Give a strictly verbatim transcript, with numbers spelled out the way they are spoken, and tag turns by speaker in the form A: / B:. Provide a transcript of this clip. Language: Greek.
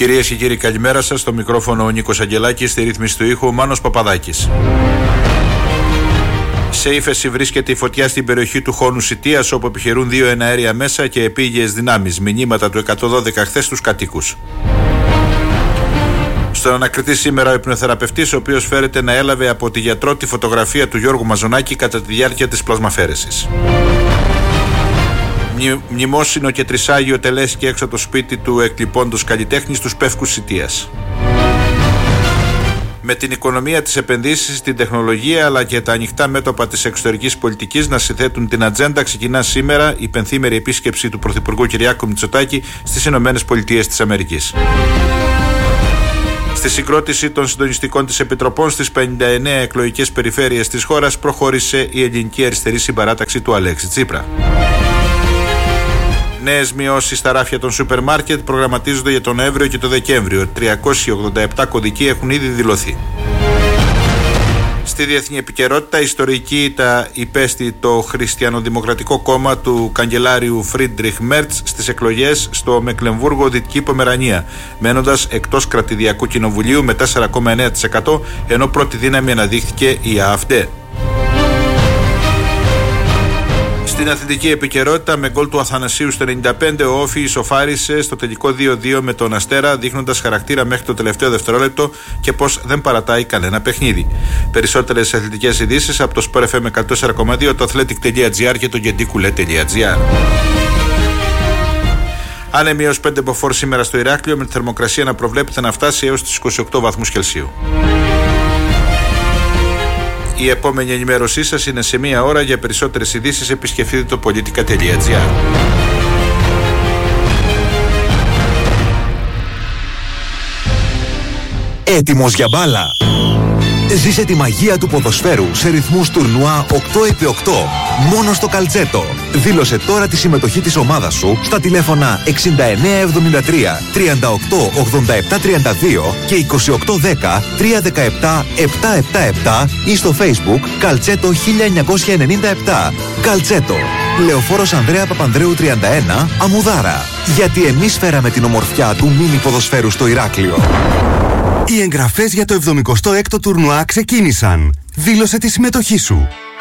A: Κυρίες και κύριοι, καλημέρα σας. Στο μικρόφωνο ο Νίκος Αγγελάκης, στη ρύθμιση του ήχου ο Μάνος Παπαδάκης. Σε ύφεση βρίσκεται η φωτιά στην περιοχή του Χόνου Σιτίας, όπου επιχειρούν δύο εναέρια μέσα και επίγειες δυνάμεις. Μηνύματα του εκατόν δώδεκα χθες στους κατοίκους. Στον ανακριτή σήμερα ο υπνοθεραπευτής, ο οποίος φέρεται να έλαβε από τη γιατρό τη φωτογραφία του Γιώργου Μαζονάκη κατά τη διάρκεια της πλασμαφέρεσης. Μνημόσυνο και τρισάγιο τελέστηκε έξω από το σπίτι του εκλειπώντος καλλιτέχνης στους Πεύκους Σιτίας. Με την οικονομία, τις επενδύσεις, την τεχνολογία αλλά και τα ανοιχτά μέτωπα της εξωτερικής πολιτικής να συνθέτουν την ατζέντα, ξεκινά σήμερα η πενθήμερη επίσκεψη του Πρωθυπουργού Κυριάκου Μητσοτάκη στις Ηνωμένες Πολιτείες της Αμερικής. Στη συγκρότηση των συντονιστικών της Επιτροπών στις πενήντα εννέα εκλογικές περιφέρειες της χώρας προχώρησε η ελληνική αριστερή συμπαράταξη του Αλέξη Τσίπρα. Νέες μειώσεις στα ράφια των σούπερ μάρκετ προγραμματίζονται για τον Νοέμβριο και τον Δεκέμβριο. τριακόσιοι ογδόντα επτά κωδικοί έχουν ήδη δηλωθεί. Στη διεθνή επικαιρότητα, η ιστορική τα υπέστη το Χριστιανοδημοκρατικό κόμμα του καγκελάριου Φρίντριχ Μέρτς στις εκλογές στο Μεκλεμβούργο, Δυτική Πομερανία, μένοντας εκτός κρατηδιακού κοινοβουλίου με τέσσερα κόμμα εννέα τοις εκατό, ενώ πρώτη δύναμη αναδείχθηκε η ΑΑΦΔ. Στην αθλητική επικαιρότητα, με γκολ του Αθανασίου στο ενενήντα πέντε, ο Όφη ισοφάρισε στο τελικό δύο δύο με τον Αστέρα, δείχνοντας χαρακτήρα μέχρι το τελευταίο δευτερόλεπτο και πως δεν παρατάει κανένα παιχνίδι. Περισσότερες αθλητικές ειδήσεις από το Σπορ εφ εμ εκατόν τέσσερα κόμμα δύο, το athletic τελεία τζι άρ και το γεντίκουλε τελεία τζι άρ. Άνεμοι έως πέντε μποφόρ σήμερα στο Ηράκλειο, με τη θερμοκρασία να προβλέπεται να φτάσει έως τους είκοσι οκτώ βαθμούς Κελσίου. Η επόμενη ενημέρωσή σας είναι σε μία ώρα. Για περισσότερες ειδήσεις επισκεφτείτε το πολιτικά τελεία τζι άρ.
B: Έτοιμος για μπάλα? Ζήσε τη μαγεία του ποδοσφαίρου σε ρυθμούς τουρνουά οκτώ επί οκτώ. Μόνο στο Καλτσέτο. Δήλωσε τώρα τη συμμετοχή της ομάδας σου στα τηλέφωνα εξήντα εννέα εβδομήντα τρία τριάντα οκτώ ογδόντα επτά τριάντα δύο και είκοσι οκτώ δέκα τριακόσια δεκαεπτά επτακόσια εβδομήντα επτά ή στο Facebook Καλτσέτο χίλια εννιακόσια ενενήντα επτά. Καλτσέτο. Λεωφόρος Ανδρέα Παπανδρέου τριάντα ένα, Αμμουδάρα. Γιατί εμείς φέραμε την ομορφιά του μίνι ποδοσφαίρου στο Ηράκλειο. Οι εγγραφές για το εβδομηκοστό έκτο τουρνουά ξεκίνησαν. Δήλωσε τη συμμετοχή σου.